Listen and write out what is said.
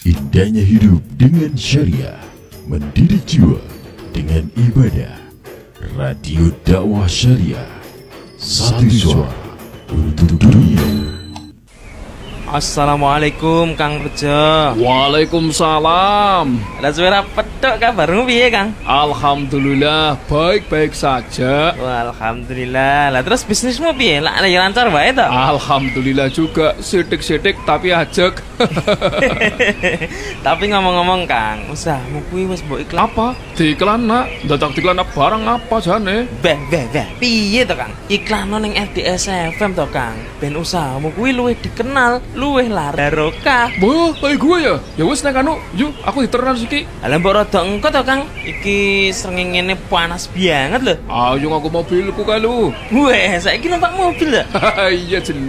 Indahnya hidup dengan syariah, mendidik jiwa dengan ibadah. Radio dakwah syariah, satu suara untuk dunia. Assalamualaikum Kang Rejo. Waalaikumsalam. Lah suara petok kabarmu piye Kang? Alhamdulillah baik-baik saja. Wah, alhamdulillah. Lah terus bisnismu piye? Lah ya lancar wae to? Alhamdulillah juga sidik-sidik tapi ajek. Tapi ngomong-ngomong Kang, usahamu kuwi wis mbok iklan. Apa? Diiklan nak? Dadak diiklan barang apa jane? Beh, piye to Kang? Iklan ning RDS FM to Kang. Ben usahamu kuwi luwih dikenal, luwih laris barokah. Wah, kayak gue ya. Ya wis nek anu, yuk aku diteran siki. Lah mbok rada engko to Kang. Iki srengenge panas banget lho. Ayo aku mobilku kae lu. Weh, saiki numpak mobil ya? Iya jelas.